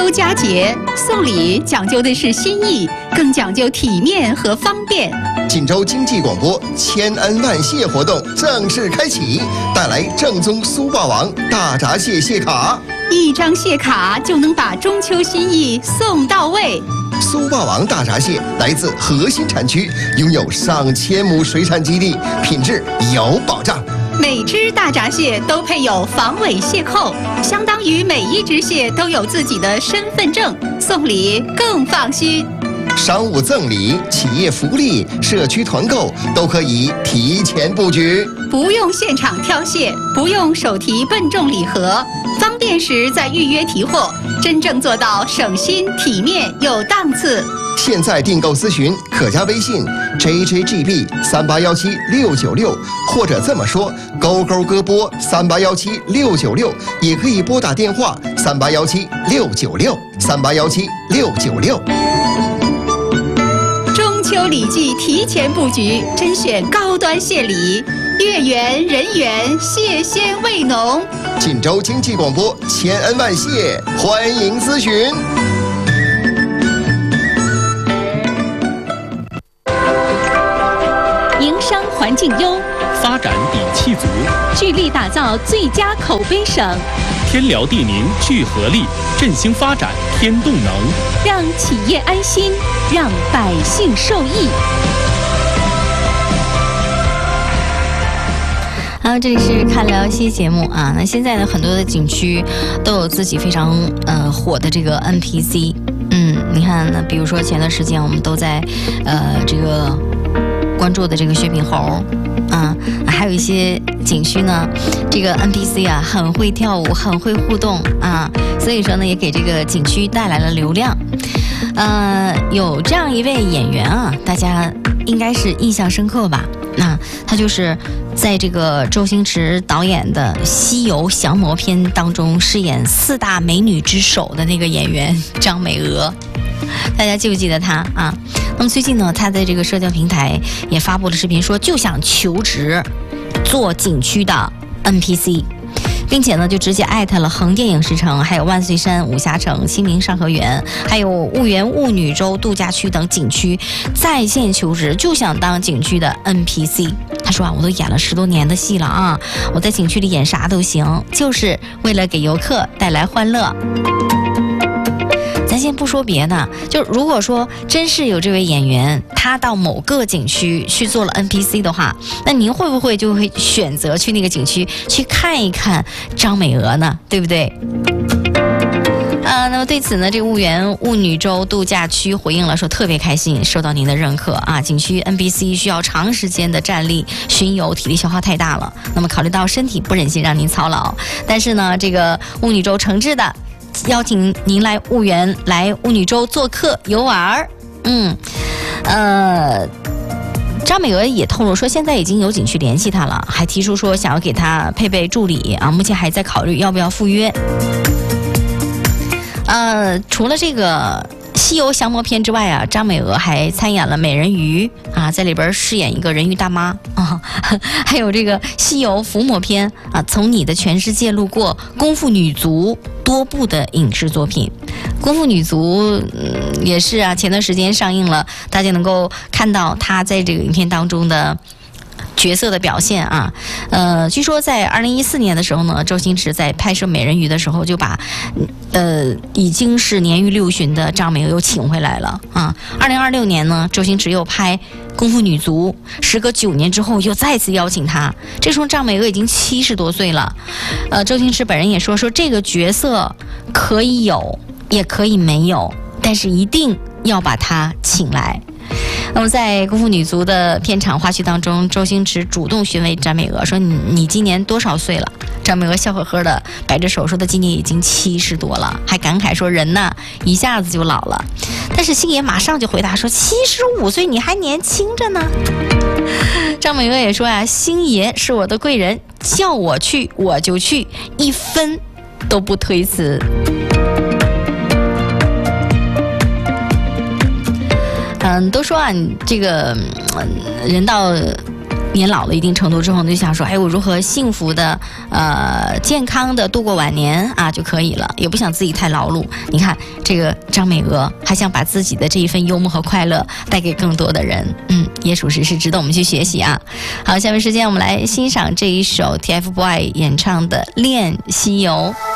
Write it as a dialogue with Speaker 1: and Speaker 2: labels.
Speaker 1: 秋佳节，送礼讲究的是心意，更讲究体面和方便。
Speaker 2: 锦州经济广播千恩万谢活动正式开启，带来正宗苏霸王大闸蟹蟹卡
Speaker 1: ，1张蟹卡就能把中秋心意送到位。
Speaker 2: 苏霸王大闸蟹来自核心产区，拥有上千亩水产基地，品质有保障。
Speaker 1: 每只大闸蟹都配有防伪蟹扣，相当于每1只蟹都有自己的身份证，送礼更放心。
Speaker 2: 商务赠礼、企业福利、社区团购都可以提前布局，
Speaker 1: 不用现场挑蟹，不用手提笨重礼盒，方便时再预约提货，真正做到省心、体面又档次。
Speaker 2: 现在订购咨询可加微信 JJGB3817696，或者这么说勾勾歌播3817696，也可以拨打电话3817696，3817696。
Speaker 1: 中秋礼记提前布局，甄选高端蟹礼，月圆人圆，蟹鲜味浓。
Speaker 2: 锦州经济广播千恩万谢，欢迎咨询。
Speaker 1: 营商环境优，
Speaker 3: 发展底气足，
Speaker 1: 聚力打造最佳口碑省。
Speaker 3: 天辽地宁聚合力，振兴发展添动能，
Speaker 1: 让企业安心，让百姓受益。
Speaker 4: 这里是看聊一期节目啊。那现在呢，很多的景区都有自己非常火的这个 NPC。你看呢，比如说前段时间我们都在这个关注的这个薛平猴还有一些景区呢，这个 NPC 啊很会跳舞，很会互动啊，所以说呢也给这个景区带来了流量。有这样一位演员啊，大家应该是印象深刻吧？那他就是在这个周星驰导演的《西游降魔篇》当中饰演4大美女之首的那个演员张美娥，大家记不记得他啊？那么最近呢，他在这个社交平台也发布了视频，说就想求职做景区的 NPC， 并且呢就直接艾特了横店影视城、还有万岁山、武侠城、清明上河园、还有婺源雾女洲度假区等景区在线求职，就想当景区的 NPC。他说我都演了10多年的戏了啊，我在景区里演啥都行，就是为了给游客带来欢乐。咱先不说别的，就如果说真是有这位演员，他到某个景区去做了 NPC 的话，那您会不会就会选择去那个景区去看一看张美娥呢？对不对？那么对此呢，这个婺源雾女洲度假区回应了，说特别开心受到您的认可啊。景区 NPC 需要长时间的站立巡游，体力消耗太大了，那么考虑到身体不忍心让您操劳，但是呢，这个雾女洲诚挚的邀请您来婺源、来雾女洲做客游玩。张美娥也透露说，现在已经有景区联系她了，还提出说想要给她配备助理啊，目前还在考虑要不要赴约。除了这个西游降魔篇之外啊，张美娥还参演了美人鱼啊，在里边饰演一个人鱼大妈啊，还有这个西游伏魔篇啊，从你的全世界路过，功夫女足多部的影视作品。功夫女足也是啊，前段时间上映了，大家能够看到她在这个影片当中的角色的表现啊。据说在2014年的时候呢，周星驰在拍摄美人鱼的时候就把已经是年逾60的张美娥又请回来了啊。2026年呢，周星驰又拍功夫女足，时隔9年之后又再次邀请她，这时候张美娥已经70多岁了。周星驰本人也说这个角色可以有也可以没有，但是一定要把她请来。那么在功夫女足的片场花絮当中，周星驰主动询问张美娥说你今年多少岁了？张美娥笑呵呵的摆着手说的今年已经70多了，还感慨说人呐一下子就老了。但是星爷马上就回答说75岁你还年轻着呢。张美娥也说星爷是我的贵人，叫我去我就去，1分都不推辞。都说你这个人到年老了一定程度之后呢，就想说，哎，我如何幸福的健康的度过晚年啊就可以了，也不想自己太劳碌。你看这个张美娥还想把自己的这一份幽默和快乐带给更多的人，也属实是值得我们去学习啊。好，下面时间我们来欣赏这一首 TFBOYS 演唱的《恋西游》。